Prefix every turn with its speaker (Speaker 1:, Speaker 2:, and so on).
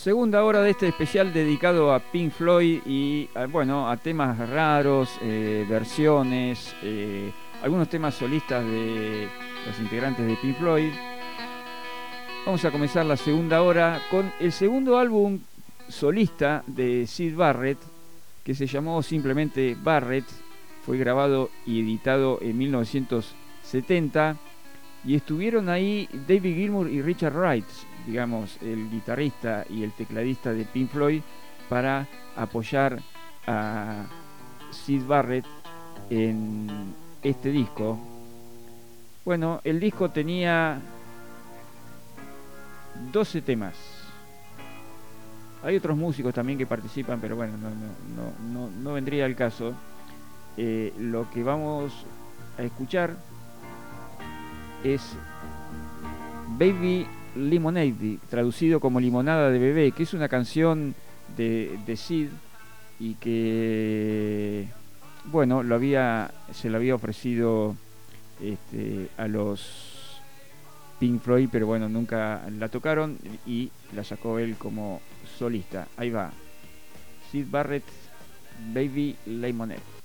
Speaker 1: Segunda hora de este especial dedicado a Pink Floyd y bueno, a temas raros, versiones, algunos temas solistas de los integrantes de Pink Floyd. Vamos a comenzar la segunda hora con el segundo álbum solista de Syd Barrett, que se llamó simplemente Barrett. Fue grabado y editado en 1970 y estuvieron ahí David Gilmour y Richard Wright, digamos, el guitarrista y el tecladista de Pink Floyd, para apoyar a Syd Barrett en este disco. Bueno, el disco tenía 12 temas. Hay otros músicos también que participan, pero bueno, no vendría al caso. Lo que vamos a escuchar es Baby Lemonade, traducido como Limonada de Bebé, que es una canción de Syd y que, bueno, se lo había ofrecido a los Pink Floyd, pero bueno, nunca la tocaron y la sacó él como solista. Ahí va, Syd Barrett, Baby Lemonade.